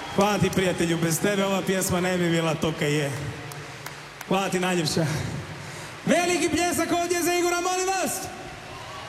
Hvala ti, prijatelju, bez tebe ova pjesma ne bi bila to kaj je. Hvala ti najljepša. Veliki pljesak ovdje za Igora, molim vas!